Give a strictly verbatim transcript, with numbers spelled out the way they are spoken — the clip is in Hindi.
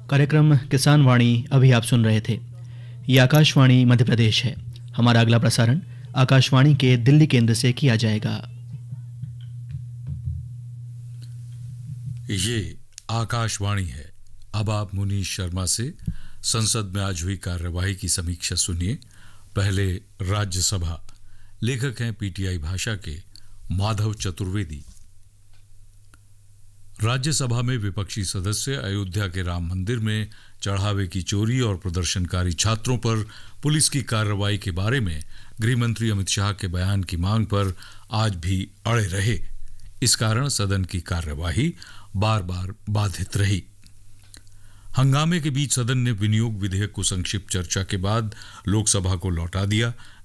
कार्यक्रम किसान वाणी अभी आप सुन रहे थे। ये आकाशवाणी मध्य प्रदेश है। हमारा अगला प्रसारण आकाशवाणी के दिल्ली केंद्र से किया जाएगा। ये आकाशवाणी है। अब आप मुनीश शर्मा से संसद में आज हुई कार्यवाही की समीक्षा सुनिए। पहले राज्यसभा। लेखक हैं पीटीआई भाषा के माधव चतुर्वेदी। राज्यसभा में विपक्षी सदस्य अयोध्या के राम मंदिर में चढ़ावे की चोरी और प्रदर्शनकारी छात्रों पर पुलिस की कार्रवाई के बारे में गृह मंत्री अमित शाह के बयान की मांग पर आज भी अड़े रहे। इस कारण सदन की कार्यवाही बार बार बाधित रही। हंगामे के बीच सदन ने विनियोग विधेयक को संक्षिप्त चर्चा के बाद लोकसभा को लौटा दिया।